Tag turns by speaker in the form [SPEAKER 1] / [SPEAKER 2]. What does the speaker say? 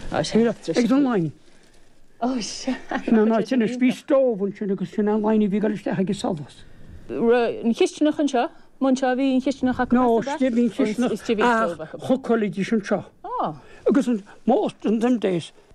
[SPEAKER 1] Ag don lein. Sin ná sinna spí stóhann sin agus sin an leine bhí galiste ag salas.
[SPEAKER 2] Ní chiistenach an seo? Mún seo bhí an chiistenach
[SPEAKER 1] No, stibhín chiisna chocolidí sin seo. Agus an most an them days